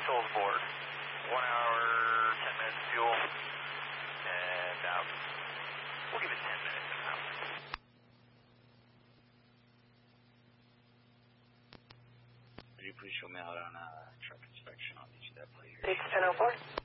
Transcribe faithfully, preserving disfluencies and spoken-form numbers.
souls aboard. One hour, ten minutes of fuel, and out. We'll give it ten minutes and out. Would you please show me out on a truck inspection on each of that plate? It's ten oh four.